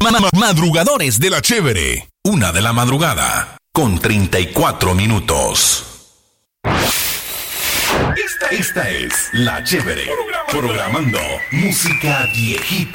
Madrugadores de la Chévere. 1:00 con 34 minutos. Esta es La Chévere. Programando música viejita.